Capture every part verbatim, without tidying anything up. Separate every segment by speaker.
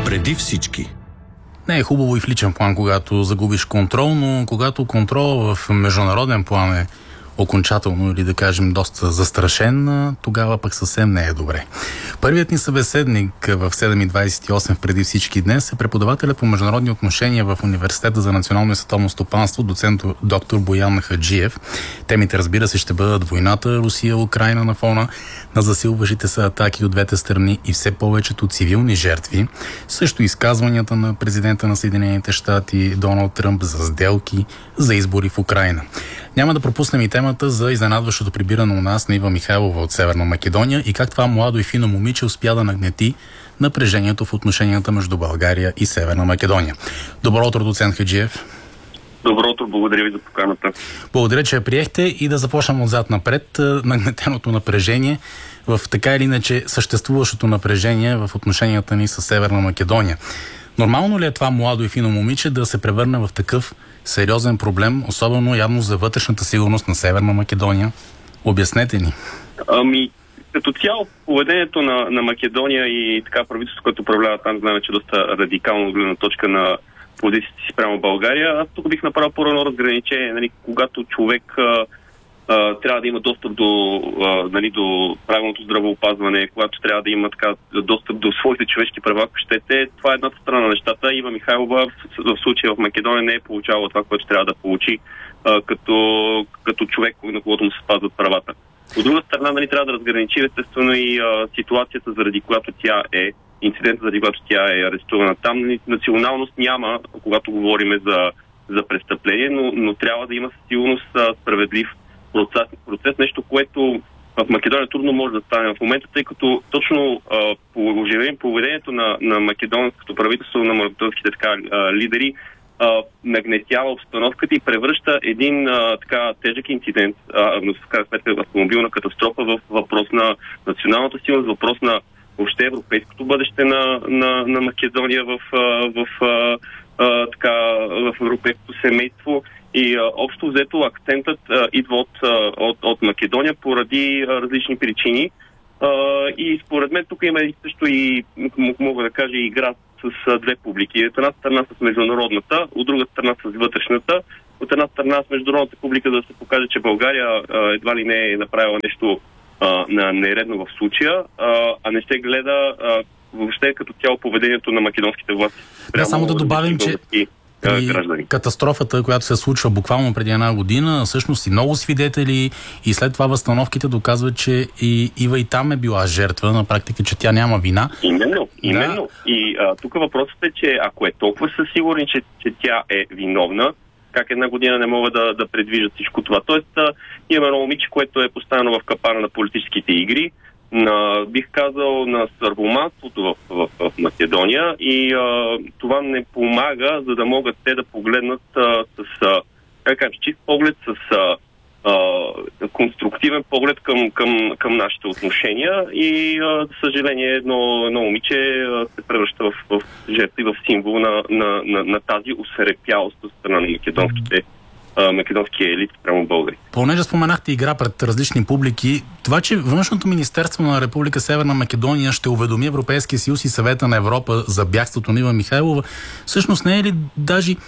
Speaker 1: Преди всички.
Speaker 2: Не е хубаво и в личен план, когато загубиш контрол, но когато контрол в международен план е окончателно или да кажем доста застрашен, тогава пък съвсем не е добре. Първият ни събеседник в седем и двадесет и осем преди всички днес е преподавателят по международни отношения в Университета за национално и световно стопанство, доцент доктор Боян Хаджиев. Темите, разбира се, ще бъдат войната Русия-Украйна на фона на засилващите се атаки от двете страни и все повечето цивилни жертви. Също изказванията на президента на Съединените щати Доналд Тръмп за сделки за избори в Украйна. Няма да пропуснем и темата за изненадващото прибиране у нас на Ива Михайлова от Северна Македония и как това младо и фино момиче успя да нагнети напрежението в отношенията между България и Северна Македония. Добро утро, доцент Хаджиев.
Speaker 3: Добро утро, благодаря ви за поканата.
Speaker 2: Благодаря, че я приехте и да започнем отзад напред. Нагнетеното напрежение в така или иначе съществуващото напрежение в отношенията ни с Северна Македония. Нормално ли е това младо и фино момиче да се превърне в такъв сериозен проблем, особено явно за вътрешната сигурност на Северна Македония? Обяснете ни.
Speaker 3: Ами, като цяло, поведението на, на Македония и така правителството, което управлява там, знаем, че доста радикално гледна точка на позициите си спрямо България. Аз тук бих направил първо разграничение, нали, когато човек а, а, трябва да има достъп до, а, нали, до правилното здравеопазване, когато трябва да има така достъп до своите човешки права, ако щете, това е едната страна на нещата. Ива Михайлова в, в случая в Македония не е получавала това, което трябва да получи а, като, като човек, на когото му се спазват правата. От друга страна, нали, трябва да разграничи естествено и а, ситуацията, заради която тя е, инцидента, заради която тя е арестувана. Там националност няма, когато говорим за, за престъпление, но, но трябва да има със сигурност а, справедлив процес, процес, нещо, което в Македония трудно може да стане в момента, тъй като точно а, по поведението на, на македонското правителство, на македонските така, а, лидери, а, нагнетява обстановката и превръща един а, така тежък инцидент, а, в крайна сметка автомобилна катастрофа, в въпрос на националната сигурност, въпрос на въобще европейското бъдеще на, на, на Македония в, в, в, а, така, в европейското семейство. И а, общо взето акцентът а, идва от, а, от, от Македония поради а, различни причини. А, и според мен тук има също и, мога да кажа, игра с а, две публики. От една страна с международната, от друга страна с вътрешната. От една страна с международната публика да се покаже, че България а, едва ли не е направила нещо а, на нередно в случая, а, а не се гледа а, въобще като цяло поведението на македонските власти.
Speaker 2: Да, само да добавим, че при катастрофата, която се случва буквално преди една година, всъщност и много свидетели и след това възстановките доказват, че и Ива и там е била жертва, на практика, че тя няма вина.
Speaker 3: Именно, именно. Да. И а, тук въпросът е, че ако е толкова със сигурни, че, че тя е виновна, как една година не могат да, да предвижат всичко това. Тоест, а, има едно момиче, което е поставено в капана на политическите игри, на, бих казал, на сърбоманството в, в, в Македония и а, това не помага, за да могат те да погледнат а, с, а, как кажем, чист поглед, с а, а, конструктивен поглед към, към, към нашите отношения и, а, за съжаление, едно, едно момиче а, се превръща в, в жертва и в символ на, на, на, на тази усерепялост от страна на македонските македонския елит прямо българи.
Speaker 2: Понеже споменахте игра пред различни публики, това, че Външното министерство на Република Северна Македония ще уведоми Европейския съюз и Съвета на Европа за бягството на Ива Михайлова, всъщност не е ли даже е,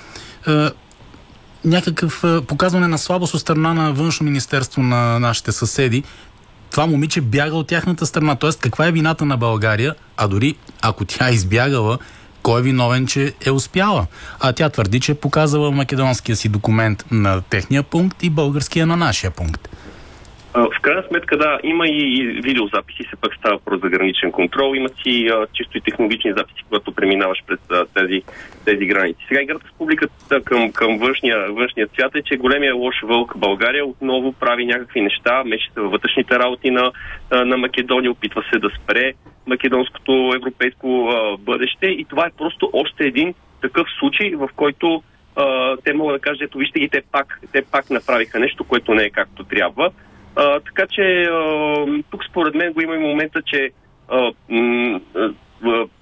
Speaker 2: някакъв е, показване на слабост от страна на Външно министерство на нашите съседи? Това момиче бяга от тяхната страна. Тоест, каква е вината на България, а дори ако тя е избягала, кой е виновен, че е успяла? А тя твърди, че е показала македонския си документ на техния пункт и българския на нашия пункт.
Speaker 3: В крайна сметка, да, има и видеозаписи, се пък става про заграничен контрол, има си а, чисто и технологични записи, когато преминаваш през а, тези, тези граници. Сега играта с публиката към, към външния, външния свят е, че големия лош вълк България отново прави някакви неща, меши се във вътрешните работи на, на Македония, опитва се да спре македонското европейско а, бъдеще и това е просто още един такъв случай, в който а, те могат да кажат, ето вижте ги, те пак, те пак направиха нещо, което не е както трябва. А, така че а, тук според мен го има и момента, че а, м, а,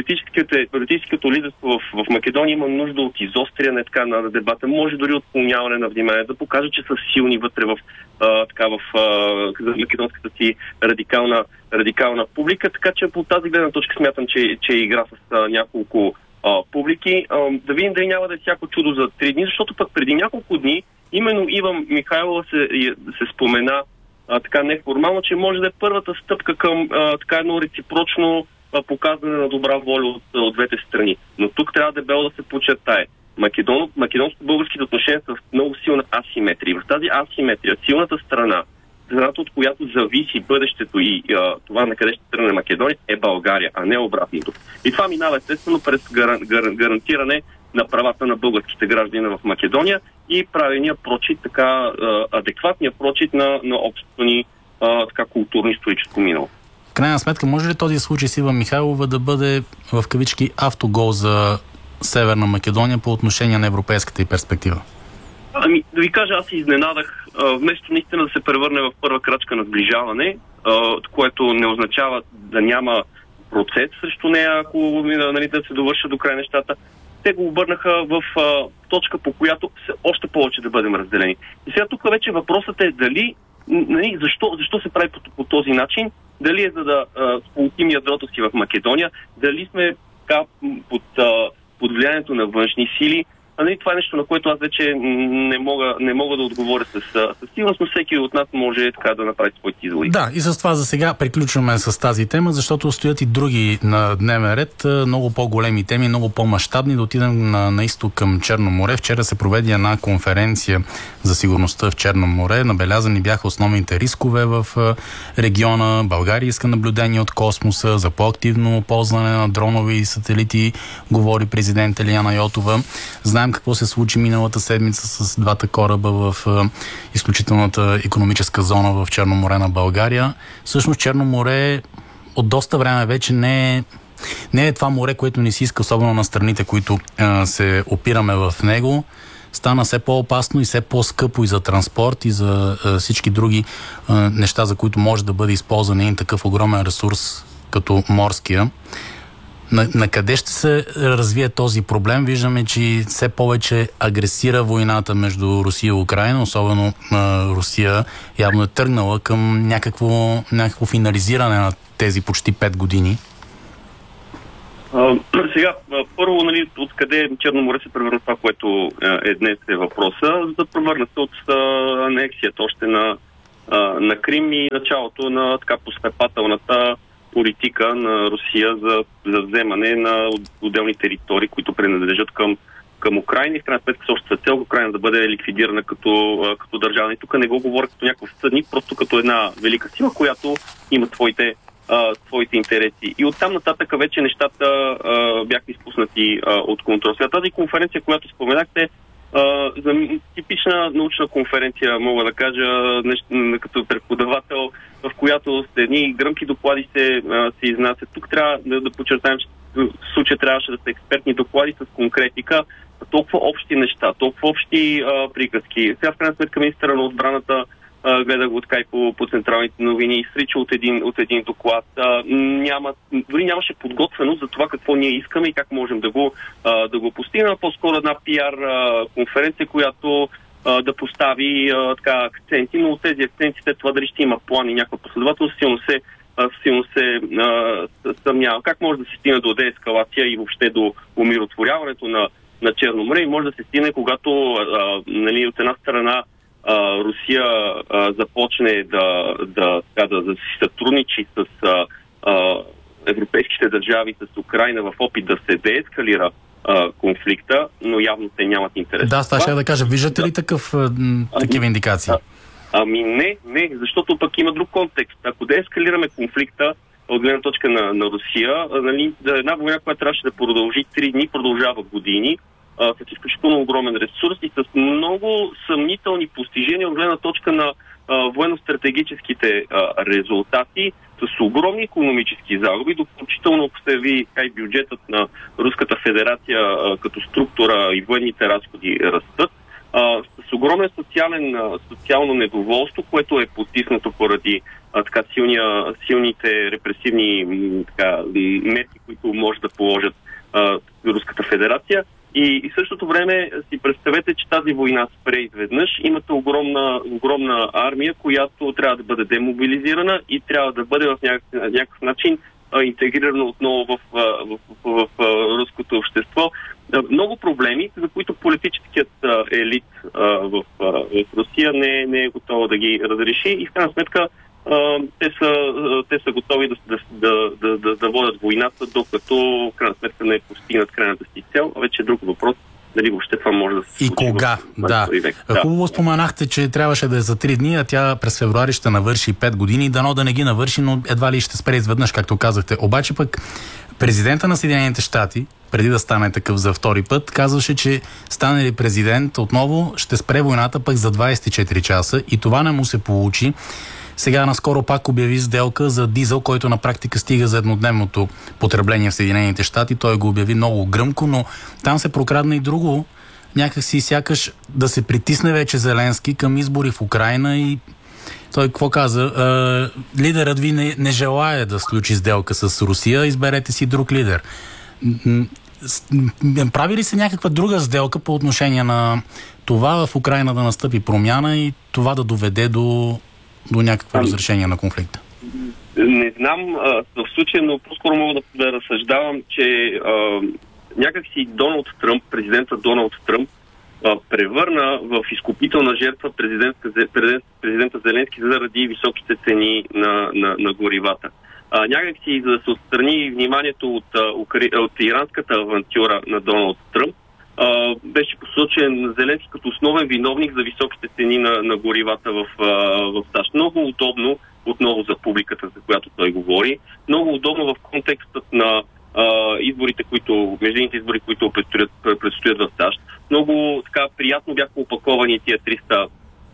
Speaker 3: политическото лидерство в, в Македония има нужда от изостряне така на дебата, може дори отклоняване на внимание, да покаже, че са силни вътре в, а, така, в а, македонската си радикална, радикална публика, така че по тази гледна точка смятам, че, че игра с а, няколко а, публики. А, да видим дали няма да е всяко чудо за три дни, защото пък преди няколко дни именно Ива Михайлова се, се спомена а, така неформално, че може да е първата стъпка към а, така едно реципрочно а, показване на добра воля от, от двете страни. Но тук трябва дебело да се подчертае. Македон, македонско-българските отношения са в много силна асиметрия. В тази асиметрия силната страна, страната, от която зависи бъдещето и а, това на къде ще тръгне Македония, е България, а не обратното. И това минава естествено през гар, гар, гарантиране на правата на българските граждани в Македония и правения прочит, така а, адекватния прочит на, на общото ни а, така културно-историческо минало.
Speaker 2: В крайна сметка, може ли този случай с Ива Михайлова да бъде в кавички автогол за Северна Македония по отношение на европейската и перспектива?
Speaker 3: Ами, да ви кажа, аз се изненадах, а, вместо наистина да се превърне в първа крачка на сближаване, а, което не означава да няма процес срещу нея, ако нали, да се довършат до край нещата. Те го обърнаха в а, точка, по която се, още повече да бъдем разделени. И сега тук вече въпросът е дали, нали, защо, защо се прави по, по този начин, дали е за да сполутим ядрото си в Македония, дали сме така под, а, под влиянието на външни сили. А нали, това е нещо, на което аз вече не мога, не мога да отговоря с, с сигурност, но всеки от нас може така да направи своите изводи.
Speaker 2: Да, и с това за сега приключваме с тази тема, защото стоят и други на дневен ред, много по-големи теми, много по-мащабни. Да отидем на, на изток към Черно море. Вчера се проведе една конференция за сигурността в Черно море. Набелязани бяха основните рискове в региона. България иска наблюдение от космоса, за по-активно ползване на дронови и сателити, говори президент Илияна Йотова. Знаем какво се случи миналата седмица с двата кораба в е, изключителната икономическа зона в Черно море на България. Всъщност Черно море от доста време вече не е, не е това море, което ни се иска, особено на страните, които е, се опираме в него. Стана все по-опасно и все по-скъпо и за транспорт, и за е, всички други е, неща, за които може да бъде използван един такъв огромен ресурс като морския. На, на къде ще се развие този проблем? Виждаме, че все повече агресира войната между Русия и Украина, особено а, Русия явно е тръгнала към някакво, някакво финализиране на тези почти пет години.
Speaker 3: А, сега, първо, нали, откъде Черно море се превърна това, което е днес е въпроса, за да превърна се от а, анексията още на, а, на Крим и началото на така постъпателната политика на Русия за, за вземане на отделни територии, които принадлежат към, към Украина и в крайна сметка с общата цел Украина да бъде ликвидирана като, като държава. И тук не го говоря като някакъв съдник, просто като една велика сила, която има своите, а, своите интереси. И оттам нататък вече нещата а, бяха изпуснати а, от контрол. Сега тази конференция, която споменахте, Uh, за типична научна конференция, мога да кажа, нещо, като преподавател, в която с едни гръмки доклади се, uh, се изнасят. Тук трябва да, да подчертаем, че в случая трябваше да са експертни доклади с конкретика, толкова общи неща, толкова общи uh, приказки. Сега в крайна сметка министъра на отбраната Uh, гледах го така и по, по централните новини, изрича от един, от един доклад. Uh, няма, дори нямаше подготвеност за това какво ние искаме и как можем да го, uh, да го постигнем. По-скоро една пиар uh, конференция, която uh, да постави uh, така акценти, но от тези акценти след това дали ще има план и някаква последователност, силно се, uh, силно се uh, съмнявам. Как може да се стигне до деескалация и въобще до умиротворяването на, на Черно море и може да се стигне, когато uh, нали, от една страна Uh, Русия uh, започне да, да, да, да, да си сътрудничи с uh, uh, европейските държави, с Украина в опит да се деескалира uh, конфликта, но явно те нямат интерес.
Speaker 2: Да, това ще да кажа. Виждате ли такъв, такива индикации?
Speaker 3: А, ами не, не, защото пък има друг контекст. Ако деескалираме конфликта от гледна точка на, на Русия, нали, една война, която трябваше да продължи три дни, продължава години, с изключително огромен ресурс и с много съмнителни постижения от гледна точка на а, военно-стратегическите а, резултати, с огромни икономически загуби, включително ако се ви и бюджетът на Руската федерация а, като структура и военните разходи растат. а, с огромен социален, а, социално недоволство, което е потиснато поради а, така силния, силните репресивни м, така, мерки, които може да положат а, Руската федерация. И, и в същото време си представете, че тази война спре изведнъж. Имате огромна, огромна армия, която трябва да бъде демобилизирана и трябва да бъде в някакъв, някакъв начин а, интегрирана отново в, в, в, в, в руското общество. А, много проблеми, за които политическият а, елит а, в, а, в Русия не, не е готова да ги разреши и в крайна сметка Uh, те, са, uh, те са готови да, да, да, да, да, да водят войната, докато в крайна сметка не постигнат крайната си цел. А вече е друг въпрос, дали въобще това може да се
Speaker 2: и кога?
Speaker 3: В...
Speaker 2: Да.
Speaker 3: да.
Speaker 2: Хубаво споменахте, че трябваше да е за три дни, а тя през февруари ще навърши пет години. Дано да не ги навърши, но едва ли ще спре изведнъж, както казахте. Обаче пък президента на Съединените щати, преди да стане такъв за втори път, казваше, че стане ли президент отново, ще спре войната пък за двайсет и четири часа и това не му се получи. Сега наскоро пак обяви сделка за дизел, който на практика стига за еднодневното потребление в Съединените щати. Той го обяви много гръмко, но там се прокрадна и друго. Някакси сякаш да се притисне вече Зеленски към избори в Украйна и той какво каза? Е, лидерът ви не, не желая да сключи сделка с Русия, изберете си друг лидер. Прави ли се някаква друга сделка по отношение на това в Украйна да настъпи промяна и това да доведе до до някакво ами, разрешение на конфликта?
Speaker 3: Не знам а, в случая, но по-скоро мога да, да разсъждавам, че а, някакси Доналд Тръмп, президента Доналд Тръмп, а, превърна в изкупителна жертва президент, президента Зеленски заради високите цени на, на, на горивата. А, някакси, за да се отстрани вниманието от, от иранската авантюра на Доналд Тръмп, Uh, беше посочен Зеленски като основен виновник за високите цени на, на горивата в, uh, в САЩ. Много удобно, отново за публиката, за която той говори, много удобно в контекстът на uh, изборите, които, междинните избори, които предстоят, предстоят в САЩ. Много така приятно бяха опаковани тия триста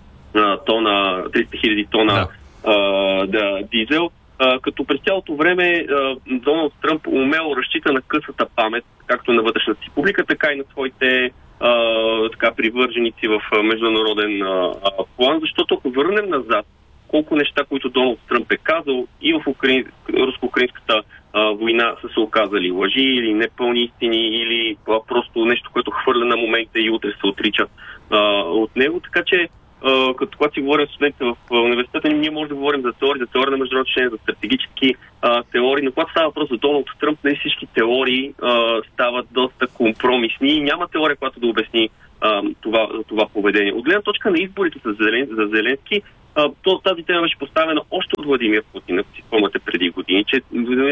Speaker 3: тона, триста хиляди тона да. Uh, да, дизел. Uh, като през цялото време uh, Доналд Тръмп умело разчита на късата памет, както на вътрешната си публика, така и на своите uh, така, привърженици в uh, международен uh, uh, план, защото ако върнем назад колко неща, които Доналд Тръмп е казал и в Украин... руско-украинската uh, война са се оказали лъжи или непълни истини, или uh, просто нещо, което хвърля на момента и утре се отрича uh, от него, така че Uh, като когато си говорим с студентите в uh, университета, ние можем да говорим за теории, за теория на международно отношение, за стратегически uh, теории, но когато става въпрос за Доналд Тръмп, не всички теории uh, стават доста компромисни и няма теория, която да обясни uh, това, това поведение. От гледна точка на изборите за, Зелен, за Зеленски, uh, то, тази тема беше поставена още от Владимир Путин, ако си спомняте преди години, че,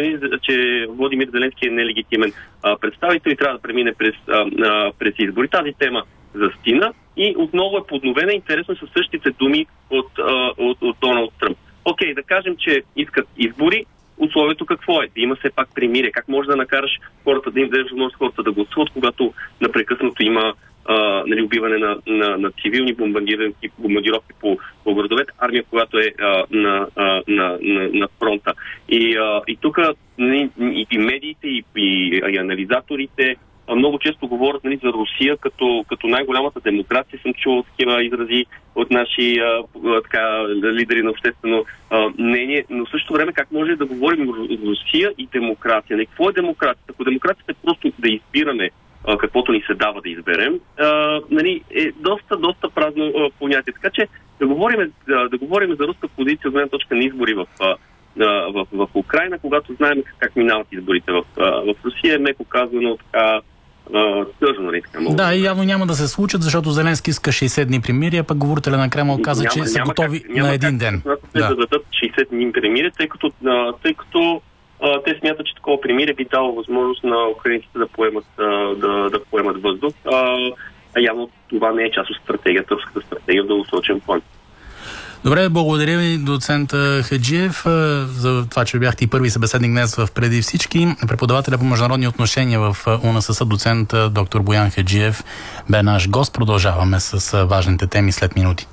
Speaker 3: че Владимир Зеленски е нелегитимен uh, представител и трябва да премине през, uh, uh, през избори. Тази тема застина и отново е подновена. Интересно са същите думи от, а, от, от Доналд Тръмп. Окей, да кажем, че искат избори. Условието какво е? Да има все пак примирие. Как може да накараш хората да им дадеш възможност хората да гласуват, когато напрекъснато има а, нали, убиване на, на, на цивилни бомбардировки, бомбардировки по, по градовете, армия, която е а, на, а, на, на, на фронта. И, а, и тук и, и медиите, и, и, и анализаторите много често говорят, нали, за Русия като, като най-голямата демокрация. Съм чувал такива изрази от наши а, така, лидери на обществено а, мнение, но в същото време как може да говорим Русия и демокрация? Не, какво е демокрацията? Ако демокрацията е просто да избираме а, каквото ни се дава да изберем, а, нали, е доста, доста празно а, понятие. Така че да говорим, да, да говорим за руска позиция от гледна точка на избори в а, В, в, в Украйна, когато знаем как минават изборите в, в Русия, е меко казано така тъжно.
Speaker 2: Да, и явно няма да се случат, защото Зеленски иска шейсет дни примирие, пък говорителя на Кремъл каза, няма, че са готови как, на един ден.
Speaker 3: Няма как да дадат шейсет дни примирие, тъй като, тъй като а, те смятат, че такова примирие би дало възможност на украинците да поемат, а, да, да поемат въздух. А, а явно това не е част от стратегията, руската стратегия в дългосрочен план.
Speaker 2: Добре, благодаря ви, доцент Хаджиев, за това, че бяхте и първи събеседник днес в Преди всички. Преподавателя по международни отношения в УНСС, доцент доктор Боян Хаджиев, бе наш гост. Продължаваме с важните теми след минути.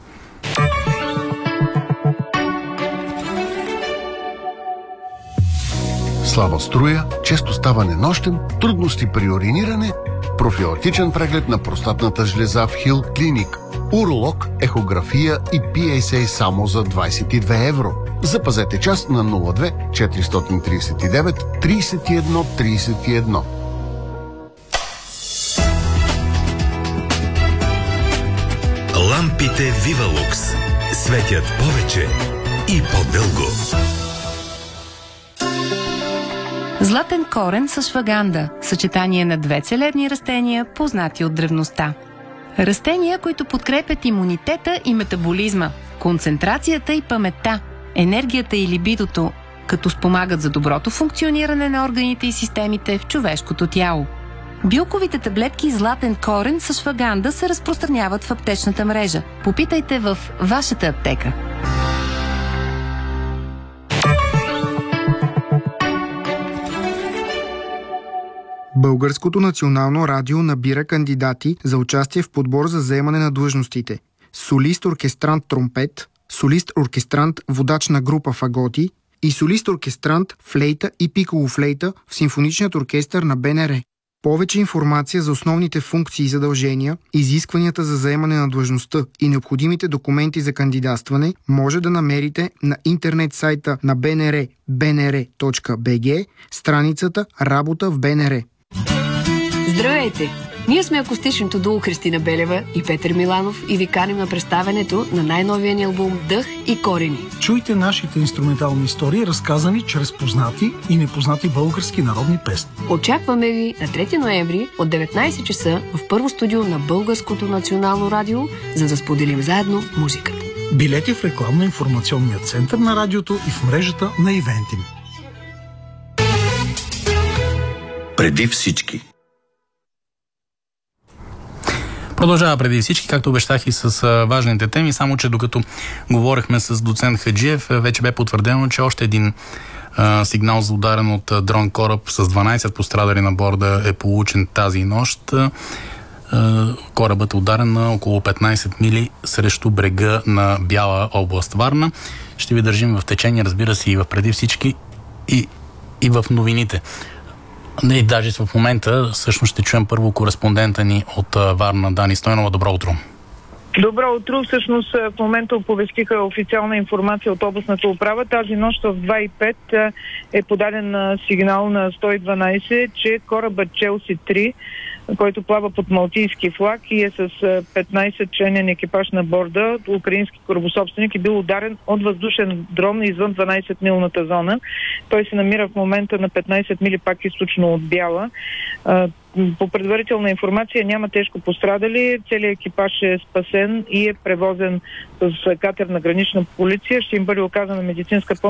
Speaker 1: Слаба струя, често ставане нощем, трудности при уриниране, профилактичен преглед на простатната жлеза в Хил Клиник. Уролог, ехография и пи ес ей само за двадесет и две евро. Запазете час на нула две четиристотин тридесет и девет тридесет и едно тридесет и едно.
Speaker 4: Лампите Вивалукс светят повече и по-дълго.
Speaker 5: Златен корен с ашваганда – съчетание на две целебни растения, познати от древността. Растения, които подкрепят имунитета и метаболизма, концентрацията и паметта, енергията и либидото, като спомагат за доброто функциониране на органите и системите в човешкото тяло. Билковите таблетки златен корен с ашваганда се разпространяват в аптечната мрежа. Попитайте в вашата аптека.
Speaker 6: Българското национално радио набира кандидати за участие в подбор за заемане на длъжностите: солист-оркестрант тромпет, солист-оркестрант водач на група фаготи и солист-оркестрант флейта и пиколо-флейта в симфоничният оркестър на Б Н Р. Повече информация за основните функции и задължения, изискванията за заемане на длъжността и необходимите документи за кандидатстване може да намерите на интернет сайта на Б Н Р би ен ер точка би джи, страницата Работа в Б Н Р.
Speaker 7: Здравейте! Ние сме акустичното дуо Христина Белева и Петър Миланов и ви каним на представенето на най-новия ни албум Дъх и корени.
Speaker 8: Чуйте нашите инструментални истории, разказани чрез познати и непознати български народни песни.
Speaker 7: Очакваме ви на трети ноември от деветнадесет часа в първо студио на Българското национално радио, за да споделим заедно музиката.
Speaker 8: Билети в рекламно-информационния център на радиото и в мрежата на Ивентим.
Speaker 4: Преди всички.
Speaker 2: Продължава преди всички, както обещах и с а, важните теми, само че докато говорихме с доцент Хаджиев, вече бе потвърдено, че още един а, сигнал за ударен от а, дрон кораб с дванадесет пострадали на борда е получен тази нощ. А, корабът е ударен на около петнадесет мили срещу брега на Бяла област Варна. Ще ви държим в течение, разбира се, и в преди всички, и, и в новините. И даже в момента всъщност ще чуем първо кореспондента ни от Варна, Дани Стойнова. Добро утро!
Speaker 9: Добро утро! Всъщност в момента оповестиха официална информация от областната управа. Тази нощ в два и пет е подаден сигнал на сто и дванадесет, че корабът Челси три, който плава под малтийски флаг и е с петнадесет членен екипаж на борда, украински корабособственик, е бил ударен от въздушен дрон извън дванадесет-милната зона. Той се намира в момента на петнадесет мили пак източно от Бяла. По предварителна информация няма тежко пострадали. Целият екипаж е спасен и е превозен с катер на гранична полиция. Ще им бъде оказана медицинска помощ